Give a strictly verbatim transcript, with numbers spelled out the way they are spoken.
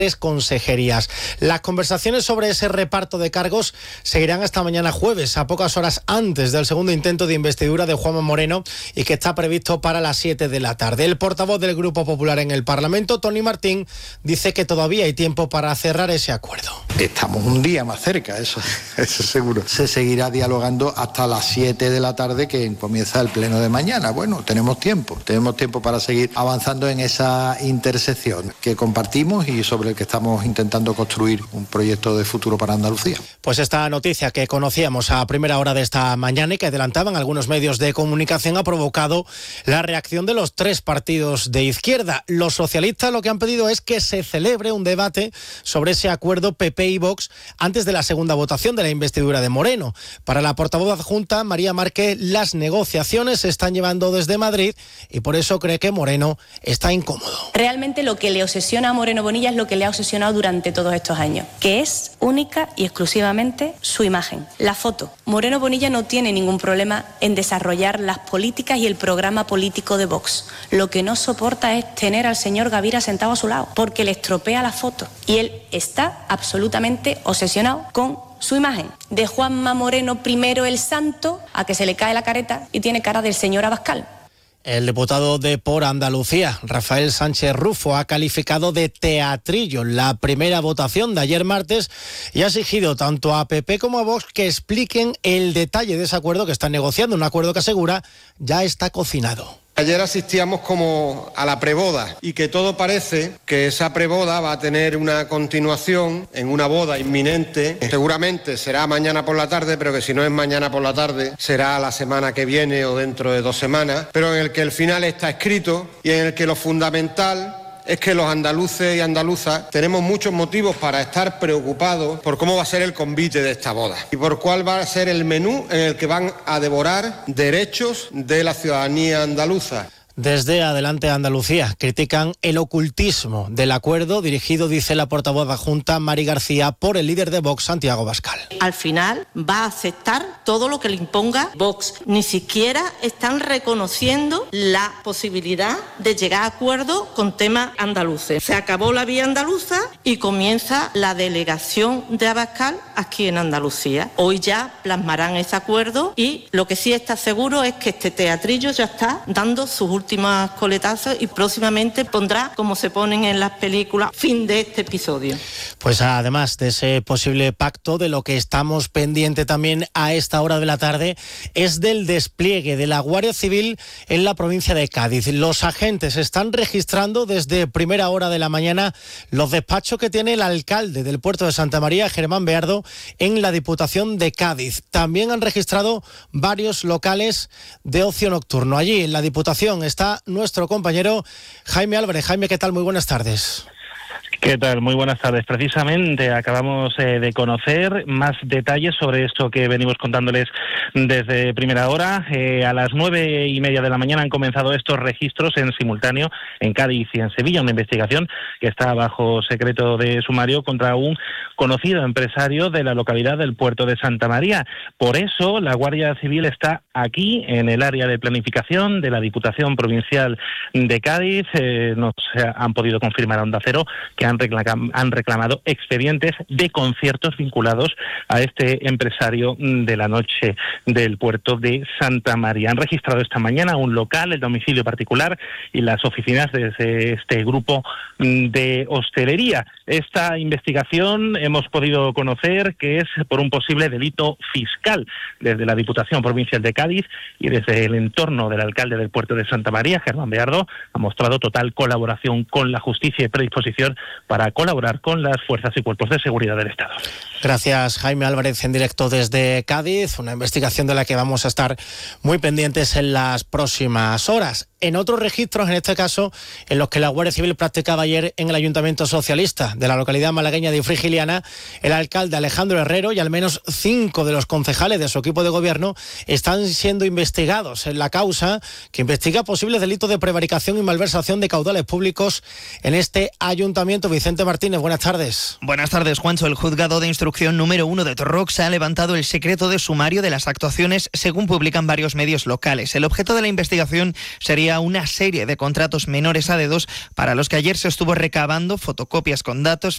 consejerías. Las conversaciones sobre ese reparto de cargos seguirán hasta mañana jueves, a pocas horas antes del segundo intento de investidura de Juanma Moreno, y que está previsto para las siete de la tarde. El portavoz del Grupo Popular en el Parlamento, Toni Martín, dice que todavía hay tiempo para cerrar ese acuerdo. Estamos un día más cerca, eso, eso seguro. Se seguirá dialogando hasta las siete de la tarde, que comienza el pleno de mañana. Bueno, tenemos tiempo, tenemos tiempo para seguir avanzando en esa intersección que compartimos y sobre el que estamos intentando construir un proyecto de futuro para Andalucía. Pues esta noticia que conocíamos a primera hora de esta mañana y que adelantaban algunos medios de comunicación ha provocado la reacción de los tres partidos de izquierda. Los socialistas lo que han pedido es que se celebre un debate sobre ese acuerdo P P y Vox antes de la segunda votación de la investidura de Moreno. Para la portavoz adjunta, María Márquez, las negociaciones se están llevando desde Madrid y por eso cree que Moreno está incómodo. Realmente lo que le obsesiona a Moreno Bonilla es lo que le ha obsesionado durante todos estos años, que es única y exclusivamente su imagen, la foto. Moreno Bonilla no tiene ningún problema en desarrollar las políticas y el programa político de Vox. Lo que no soporta es tener al señor Gavira sentado a su lado, porque le estropea la foto. Y él está absolutamente obsesionado con su imagen. De Juanma Moreno primero el santo, a que se le cae la careta y tiene cara del señor Abascal. El diputado de Por Andalucía, Rafael Sánchez Rufo, ha calificado de teatrillo la primera votación de ayer martes y ha exigido tanto a P P como a Vox que expliquen el detalle de ese acuerdo que están negociando, un acuerdo que asegura ya está cocinado. Ayer asistíamos como a la preboda y que todo parece que esa preboda va a tener una continuación en una boda inminente. Seguramente será mañana por la tarde, pero que si no es mañana por la tarde será la semana que viene o dentro de dos semanas, pero en el que el final está escrito y en el que lo fundamental es que los andaluces y andaluzas tenemos muchos motivos para estar preocupados por cómo va a ser el convite de esta boda y por cuál va a ser el menú en el que van a devorar derechos de la ciudadanía andaluza. Desde Adelante Andalucía critican el ocultismo del acuerdo dirigido, dice la portavoz adjunta Mari García, por el líder de Vox, Santiago Abascal. Al final va a aceptar todo lo que le imponga Vox. Ni siquiera están reconociendo la posibilidad de llegar a acuerdos con temas andaluces. Se acabó la vía andaluza y comienza la delegación de Abascal aquí en Andalucía. Hoy ya plasmarán ese acuerdo y lo que sí está seguro es que este teatrillo ya está dando sus últimos últimas coletazos y próximamente pondrá, como se ponen en las películas, fin de este episodio. Pues además de ese posible pacto, de lo que estamos pendiente también a esta hora de la tarde es del despliegue de la Guardia Civil en la provincia de Cádiz. Los agentes están registrando desde primera hora de la mañana los despachos que tiene el alcalde del puerto de Santa María, Germán Beardo, en la Diputación de Cádiz. También han registrado varios locales de ocio nocturno. Allí en la Diputación está nuestro compañero Jaime Álvarez. Jaime, ¿qué tal? Muy buenas tardes. ¿Qué tal? Muy buenas tardes. Precisamente acabamos eh, de conocer más detalles sobre esto que venimos contándoles desde primera hora. Eh, a las nueve y media de la mañana han comenzado estos registros en simultáneo en Cádiz y en Sevilla, una investigación que está bajo secreto de sumario contra un conocido empresario de la localidad del puerto de Santa María. Por eso la Guardia Civil está aquí en el área de planificación de la Diputación Provincial de Cádiz. Eh, nos han podido confirmar a Onda Cero que han reclam- han reclamado expedientes de conciertos vinculados a este empresario de la noche del puerto de Santa María. Han registrado esta mañana un local, el domicilio particular y las oficinas de este grupo de hostelería. Esta investigación hemos podido conocer que es por un posible delito fiscal. Desde la Diputación Provincial de Cádiz y desde el entorno del alcalde del puerto de Santa María, Germán Beardo, ha mostrado total colaboración con la justicia y predisposición para colaborar con las fuerzas y cuerpos de seguridad del Estado. Gracias, Jaime Álvarez, en directo desde Cádiz, una investigación de la que vamos a estar muy pendientes en las próximas horas. En otros registros, en este caso, en los que la Guardia Civil practicaba ayer en el Ayuntamiento Socialista de la localidad malagueña de Frigiliana, el alcalde Alejandro Herrero y al menos cinco de los concejales de su equipo de gobierno están siendo investigados en la causa que investiga posibles delitos de prevaricación y malversación de caudales públicos en este ayuntamiento. Vicente Martínez, buenas tardes. Buenas tardes, Juancho. El juzgado de instrucción número uno de Torrox ha levantado el secreto de sumario de las actuaciones, según publican varios medios locales. El objeto de la investigación sería una serie de contratos menores a dedos para los que ayer se estuvo recabando fotocopias con datos